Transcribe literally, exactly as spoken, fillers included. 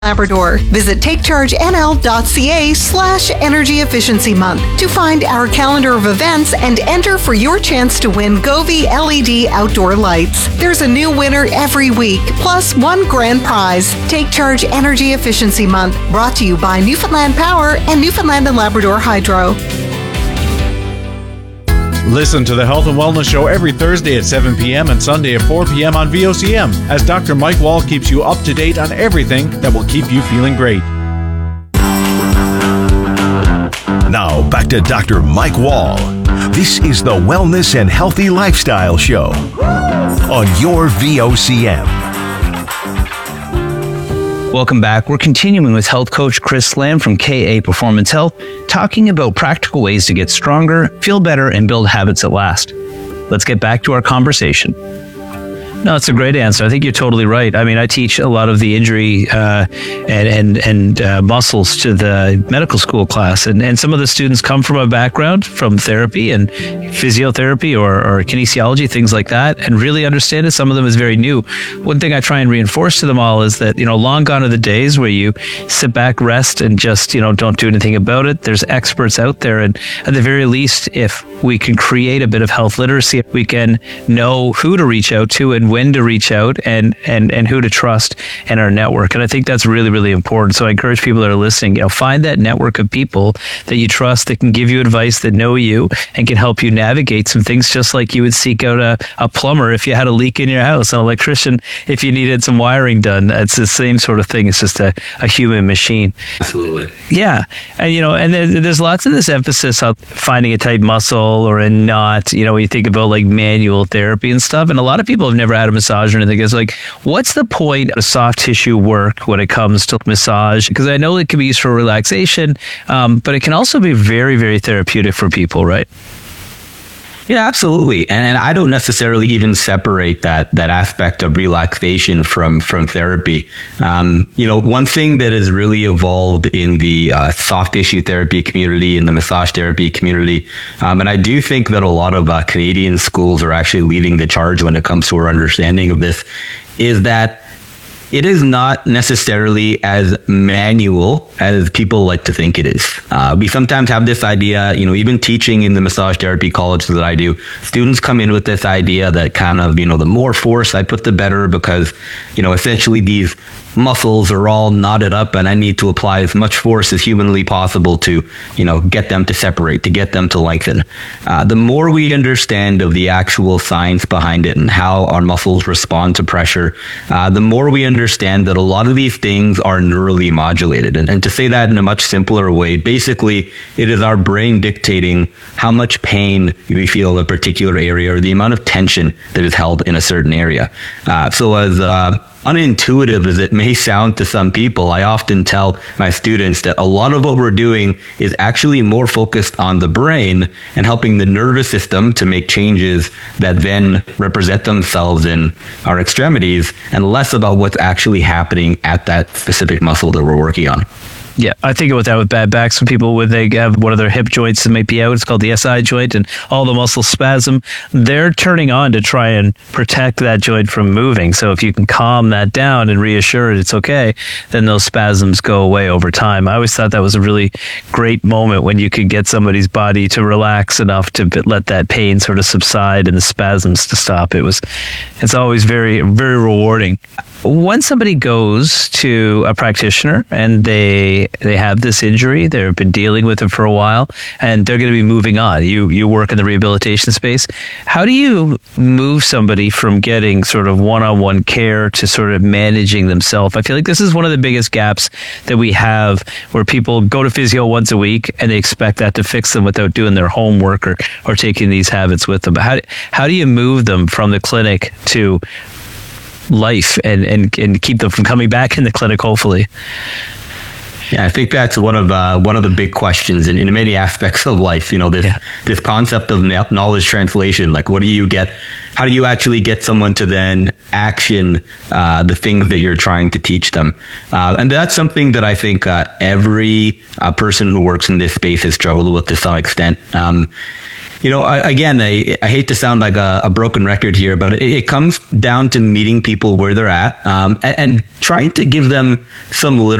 Labrador. Visit takechargenl.ca slash energy efficiency month to find our calendar of events and enter for your chance to win Govee L E D outdoor lights. There's a new winner every week, plus one grand prize. Take Charge Energy Efficiency Month, brought to you by Newfoundland Power and Newfoundland and Labrador Hydro. Listen to the Health and Wellness Show every Thursday at seven p.m. and Sunday at four p.m. on V O C M as Doctor Mike Wall keeps you up to date on everything that will keep you feeling great. Now back to Doctor Mike Wall. This is the Wellness and Healthy Lifestyle Show on your V O C M. Welcome back. We're continuing with health coach Chris Lamb from K A Performance Health, talking about practical ways to get stronger, feel better, and build habits that last. Let's get back to our conversation. No, it's a great answer. I think you're totally right. I mean, I teach a lot of the injury uh, and and, and uh, muscles to the medical school class. And, and some of the students come from a background from therapy and physiotherapy or, or kinesiology, things like that, and really understand it. Some of them is very new. One thing I try and reinforce to them all is that, you know, long gone are the days where you sit back, rest, and just, you know, don't do anything about it. There's experts out there. And at the very least, if we can create a bit of health literacy, if we can know who to reach out to and when to reach out and, and, and who to trust in our network. And I think that's really, really important. So I encourage people that are listening, you know, find that network of people that you trust that can give you advice, that know you and can help you navigate some things, just like you would seek out a, a plumber if you had a leak in your house, an electrician if you needed some wiring done. It's the same sort of thing. It's just a, a human machine. Absolutely. Yeah. And, you know, and there, there's lots of this emphasis on finding a tight muscle or a knot, you know, when you think about like manual therapy and stuff. And a lot of people have never had a massage or anything. It's like, what's the point of soft tissue work when it comes to massage? Because I know it can be used for relaxation, um, but it can also be very, very therapeutic for people, right? Yeah, absolutely. And I don't necessarily even separate that that aspect of relaxation from from therapy. Um, you know, one thing that has really evolved in the uh, soft tissue therapy community, in the massage therapy community, um, and I do think that a lot of uh, Canadian schools are actually leading the charge when it comes to our understanding of this, is that it is not necessarily as manual as people like to think it is. Uh, we sometimes have this idea, you know, even teaching in the massage therapy college that I do, students come in with this idea that kind of, you know, the more force I put, the better, because, you know, essentially these muscles are all knotted up and I need to apply as much force as humanly possible to, you know, get them to separate, to get them to lengthen. Uh, the more we understand of the actual science behind it and how our muscles respond to pressure, uh, the more we understand that a lot of these things are neurally modulated. And, and to say that in a much simpler way, basically it is our brain dictating how much pain we feel in a particular area or the amount of tension that is held in a certain area. Uh, so as uh, unintuitive as it may sound to some people, I often tell my students that a lot of what we're doing is actually more focused on the brain and helping the nervous system to make changes that then represent themselves in our extremities, and less about what's actually happening at that specific muscle that we're working on. Yeah, I think about that with bad backs. Some people, when they have one of their hip joints that might be out, it's called the S I joint, and all the muscles spasm, they're turning on to try and protect that joint from moving. So if you can calm that down and reassure it it's okay, then those spasms go away over time. I always thought that was a really great moment when you could get somebody's body to relax enough to let that pain sort of subside and the spasms to stop. It was, it's always very, very rewarding. When somebody goes to a practitioner and they they have this injury, they've been dealing with it for a while, and they're going to be moving on. You you work in the rehabilitation space. How do you move somebody from getting sort of one-on-one care to sort of managing themselves? I feel like this is one of the biggest gaps that we have, where people go to physio once a week and they expect that to fix them without doing their homework or, or taking these habits with them. But how, how do you move them from the clinic to life and, and, and keep them from coming back in the clinic, hopefully? Yeah, I think that's one of uh, one of the big questions in, in many aspects of life. You know, this Yeah. this concept of knowledge translation. Like, what do you get? How do you actually get someone to then action uh, the things that you're trying to teach them? Uh, and that's something that I think uh, every uh, person who works in this space has struggled with to some extent. Um, You know, I, again, I, I hate to sound like a, a broken record here, but it, it comes down to meeting people where they're at, um, and, and trying to give them some